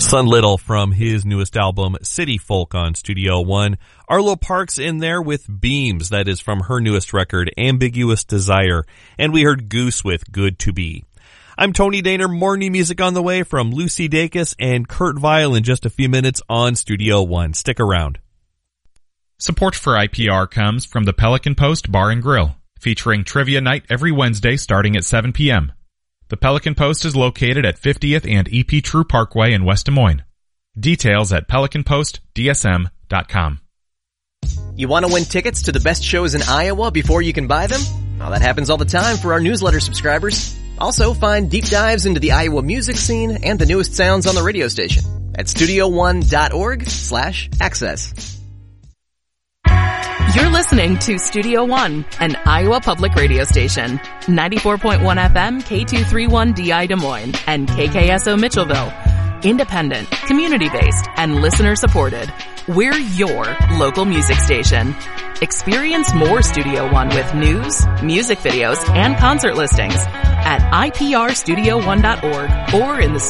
Son Little from his newest album, City Folk, on Studio One. Arlo Parks in there with Beams, that is from her newest record, Ambiguous Desire. And we heard Goose with Good to Be. I'm Tony Daner, more new music on the way from Lucy Dacus and Kurt Vile in just a few minutes on Studio One. Stick around. Support for IPR comes from the Pelican Post Bar and Grill, featuring trivia night every Wednesday starting at 7 p.m. The Pelican Post is located at 50th and EP True Parkway in West Des Moines. Details at pelicanpostdsm.com. You want to win tickets to the best shows in Iowa before you can buy them? Well, that happens all the time for our newsletter subscribers. Also, find deep dives into the Iowa music scene and the newest sounds on the radio station at studio1.org/access. You're listening to Studio One, an Iowa public radio station. 94.1 FM, K231DI Des Moines, and KKSO Mitchellville. Independent, community-based, and listener-supported. We're your local music station. Experience more Studio One with news, music videos, and concert listings at iprstudio1.org or in the